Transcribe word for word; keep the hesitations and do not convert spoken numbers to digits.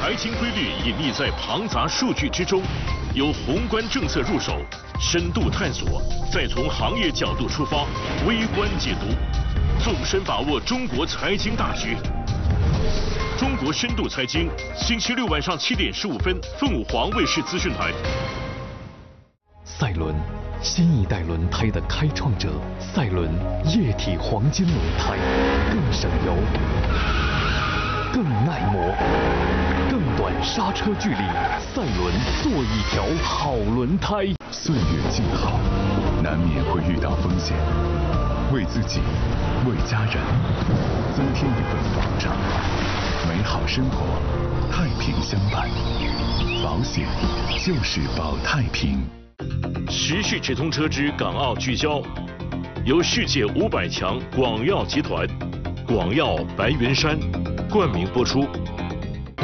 财经规律隐匿在庞杂数据之中，由宏观政策入手，深度探索，再从行业角度出发，微观解读，纵深把握中国财经大局。中国深度财经，星期六晚上七点十五分，凤凰卫视资讯台。 赛伦，新一代轮胎的开创者。赛伦液体黄金轮胎，更省油，更耐磨，更短刹车距离。赛伦，做一条好轮胎。 岁月静好，难免会遇到风险，为自己，为家人，增添一份保障。美好生活，太平相伴。保险就是保太平。 时事直通车之港澳聚焦，由世界五百强广药集团、广药白云山冠名播出。